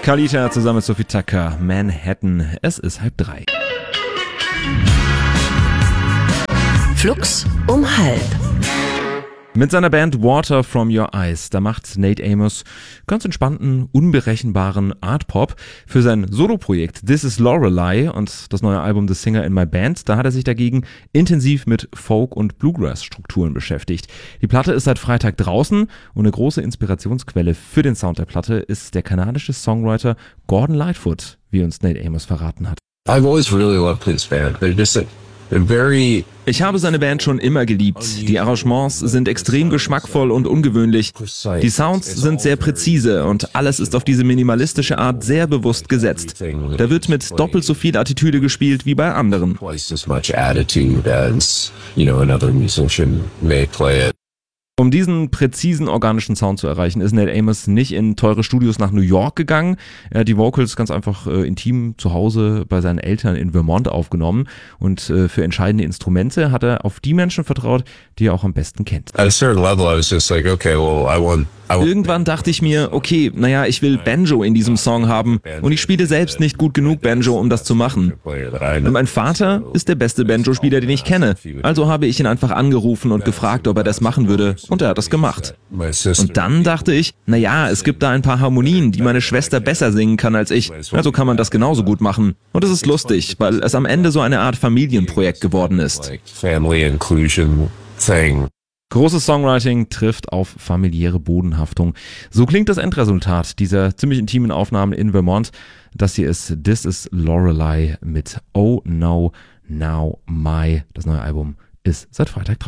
Kalita zusammen mit Sophie Tucker, Manhattan. Es ist 2:30. Flux um 1:30. Mit seiner Band Water From Your Eyes, da macht Nate Amos ganz entspannten, unberechenbaren Art-Pop. Für sein Soloprojekt This Is Lorelei und das neue Album The Singer in My Band, da hat er sich dagegen intensiv mit Folk- und Bluegrass-Strukturen beschäftigt. Die Platte ist seit Freitag draußen und eine große Inspirationsquelle für den Sound der Platte ist der kanadische Songwriter Gordon Lightfoot, wie uns Nate Amos verraten hat. I've always really loved his band. They're just Ich habe seine Band schon immer geliebt. Die Arrangements sind extrem geschmackvoll und ungewöhnlich. Die Sounds sind sehr präzise und alles ist auf diese minimalistische Art sehr bewusst gesetzt. Da wird mit doppelt so viel Attitüde gespielt wie bei anderen. twice as much attitude as, another musician may play it. Um diesen präzisen organischen Sound zu erreichen, ist Nate Amos nicht in teure Studios nach New York gegangen. Er hat die Vocals ganz einfach intim zu Hause bei seinen Eltern in Vermont aufgenommen und für entscheidende Instrumente hat er auf die Menschen vertraut, die er auch am besten kennt. At a certain level, I was just like, okay, well, I want. Irgendwann dachte ich mir, okay, ich will Banjo in diesem Song haben und ich spiele selbst nicht gut genug Banjo, um das zu machen. Und mein Vater ist der beste Banjo-Spieler, den ich kenne. Also habe ich ihn einfach angerufen und gefragt, ob er das machen würde und er hat das gemacht. Und dann dachte ich, es gibt da ein paar Harmonien, die meine Schwester besser singen kann als ich, also kann man das genauso gut machen. Und es ist lustig, weil es am Ende so eine Art Familienprojekt geworden ist. Family inclusion thing. Großes Songwriting trifft auf familiäre Bodenhaftung. So klingt das Endresultat dieser ziemlich intimen Aufnahmen in Vermont. Das hier ist This Is Lorelei mit Oh No Now My. Das neue Album ist seit Freitag draußen.